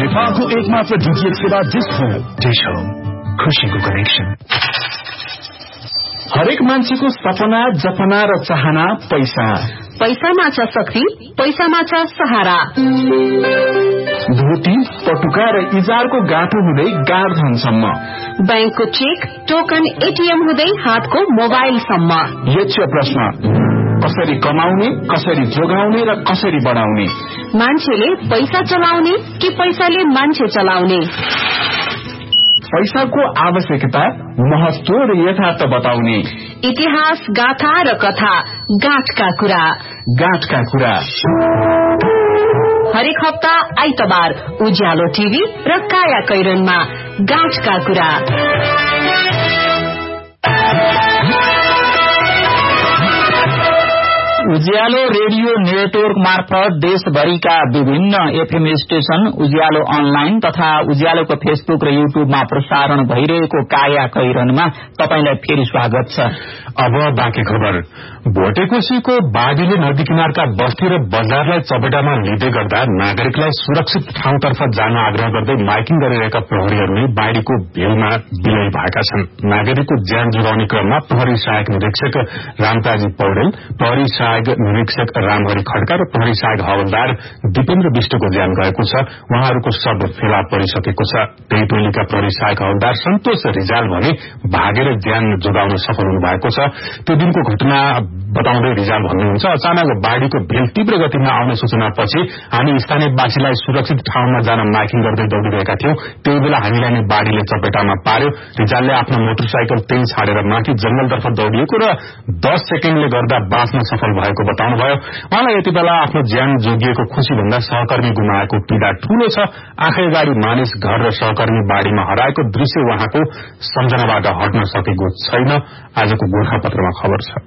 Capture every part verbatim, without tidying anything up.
नेपालको एकमात्र डीटीएच सेवा डिश होम। डिश होम, खुशीको कनेक्सन। हरेक मान्छेको सपना, जपना र चाहना पैसा। पैसामा छ शक्ति, पैसामा छ सहारा। धोती, पटुका र इजारको गाँठो हुँदै गाड धनसम्म, बैंकको चेक, टोकन, एटीएम हुँदै हातको मोबाइलसम्म। यक्ष प्रश्न, कसरी कमाउने, कसरी जोगाउने र कसरी बढाउने? मान्छेले पैसा चलाउने कि पैसाले मान्छे चलाउने? पैसाको आवश्यकता, महत्व र यथार्थ बताउने। इतिहास, गाथा र कथा, गाँठका कुरा। गाँठका कुरा हरेक हप्ता आइतबार उज्यालो टीभी र काया कैरनमा गाँठका कुरा। उज्यालो रेडियो नेटवर्क मार्फत देशभरिका विभिन्न एफएम स्टेशन, उज्यालो अनलाइन तथा उज्यालोको फेसबुक र युट्युबमा प्रसारण भइरहेको काया कैरनमा तपाईंलाई फेरि स्वागत छ। अब बाँकी खबर। भोटेकोशीको बाढीले नदी किनारका बस्ती र बजारलाई चपेटामा लिँदै गर्दा नागरिकलाई सुरक्षित ठाउँतर्फ जान आग्रह गर्दै माइकिङ गरिरहेका प्रहरीहरूले बाढ़ीको भेलमा विलय भएका छन्। नागरिकको ज्यान जोगाउने क्रममा प्रहरी सहायक निरीक्षक रामताजी पौडेल, प्रहरी सहायक निरीक्षक रामहरि खड्का र प्रहरी सहायक हवलदार दिपेन्द्र विष्टको ज्यान गएको छ। उहाँहरूको शव फेला परिसकेको छ। त्यही टोलीका प्रहरी सहायक हवलदार सन्तोष रिजाल भने भागेर ज्यान जोगाउन सफल हुनु भएको छ। त्यो दिनको घटना बताउँदै रिजाल भन्नुहुन्छ, अचानक बाढ़ीको भेल तीव्र गतिमा आउने सूचनापछि हामी स्थानीयवासीलाई सुरक्षित ठाउँमा जान माइकिङ गर्दै दौड़िरहेका थियौं। त्यही बेला हामीलाई नै बाढ़ीले चपेटामा पार्यो। रिजालले आफ्नो मोटरसाइकल त्यही छाडेर माथि जंगलतर्फ दौड़िएको र दस सेकेण्डले गर्दा बाँच्न सफल भएको बताउनुभयो। उहाँलाई यति बेला आफ्नो ज्यान जोगिएको खुशी भन्दा सहकर्मी गुमाएको पीड़ा ठूलो छ। आँखै अगाडि मानिस, घर र सहकर्मी बाढ़ीमा हराएको दृश्य उहाँको सम्झनाबाट हट्न सकेको छैन। आजको गोरखापत्रमा खबर छ।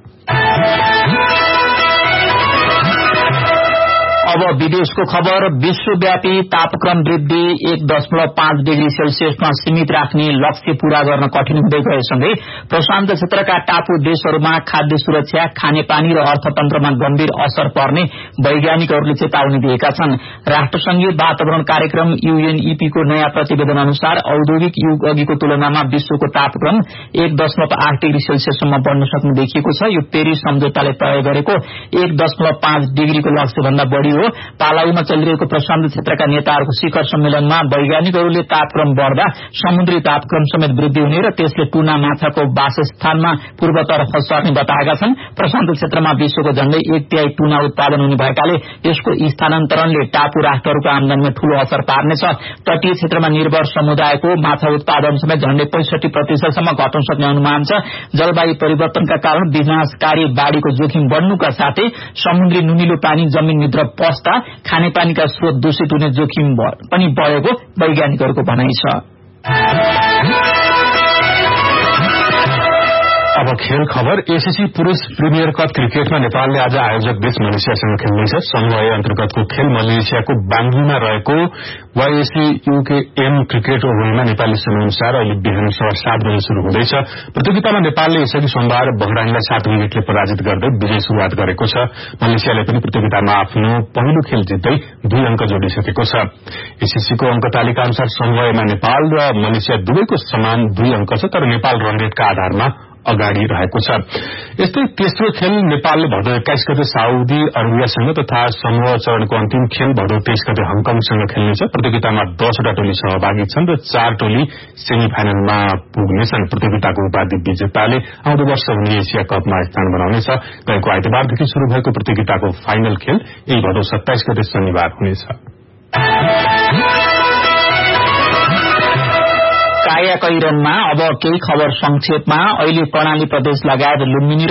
अब विदेशको खबर। विश्वव्यापी तापक्रम वृद्धि एक दशमलव पाँच डिग्री सेल्सियसमा सीमित राख्ने लक्ष्य पूरा गर्न कठिन हुँदै गएसँगै प्रशान्त क्षेत्रका टापु देशहरूमा खाद्य सुरक्षा, खानेपानी र अर्थतन्त्रमा गम्भीर असर पर्ने वैज्ञानिकहरूले चेतावनी दिएका छन्। राष्ट्रसंघीय वातावरण कार्यक्रम यूएनईपी को नयाँ प्रतिवेदन अनुसार औद्योगिक युग अघिको तुलनामा विश्वको तापक्रम एक दशमलव आठ डिग्री सेल्सियससम्म बढ्न सक्ने देखिएको छ। यो पेरिस सम्झौताले तय गरेको एक दशमलव पाँच डिग्रीको लक्ष्य भन्दा बढ़ी हो। पालाउमा चलिरहेको प्रशान्त क्षेत्रका नेताहरूको शिखर सम्मेलनमा वैज्ञानिकहरूले तापक्रम बढ़दा समुद्री तापक्रम समेत वृद्धि हुने र त्यसले टुना माछाको वासस्थानमा पूर्वतर्फ सर्ने बताएका छन्। प्रशान्त क्षेत्रमा विश्वको झण्डै एक तिहाई टुना उत्पादन हुने भएकाले यसको स्थानान्तरणले टापु राष्ट्रहरूको आमदानीमा ठूलो असर पार्नेछ। तटीय क्षेत्रमा निर्भर समुदायको माछा उत्पादन समेत झण्डै पैंसठी प्रतिशतसम्म घट्न सक्ने अनुमान छ। जलवायु परिवर्तनका कारण विनाशकारी बाढ़ीको जोखिम बढ़नुका साथै समुद्री नुनिलो पानी जमीनभित्र पस्दा खानेपानीका स्रोत दूषित हुने जोखिम पनि बढ़ेको वैज्ञानिकहरूको भनाइ छ। अब खेल खबर। एसीसी पुरूष प्रिमियर कप क्रिकेटमा नेपालले आज आयोजक देश मलेसियासँग खेल्नेछ। समूह ए अन्तर्गतको खेल मलेसियाको बाङ्गीमा रहेको वाईएसी यूकेएम क्रिकेट ओभरमा नेपाली समयअनुसार अहिले बिहान सवा सात बजे शुरू हुँदैछ। प्रतियोगितामा नेपालले यसअघि सोमबार बहराइनलाई सात विकेटले पराजित गर्दै विजय शुरूआत गरेको छ। मलेसियाले पनि प्रतियोगितामा आफ्नो पहिलो खेल जित्दै दुई अंक जोडिसकेको छ। एसीसीको अंक तालिका अनुसार समूह एमा नेपाल र मलेसिया दुवैको समान दुई अंक छ, तर नेपाल रनरेटका आधारमा अगाडि रहेको छ। यस्तै तेस्रो खेल नेपालले भदौ एक्काइस गते साउदी अरेबियासँग तथा समूह चरणको अन्तिम खेल भदौ तेइस गते हङकङसँग खेल्नेछ। प्रतियोगितामा दसवटा टोली सहभागी छन् र चार टोली सेमी फाइनलमा पुग्नेछन्। प्रतियोगिताको उपाधि विजेताले आउँदो वर्ष हुने एसिया कपमा स्थान बनाउनेछ। गएको आइतबारदेखि शुरू भएको प्रतियोगिताको फाइनल खेल यही भदौ सत्ताइस गते शनिबार हुनेछ। काया कैरनमा अब केही खबर संक्षेपमा। अहिले कर्णाली प्रदेश लगायत लुम्बिनी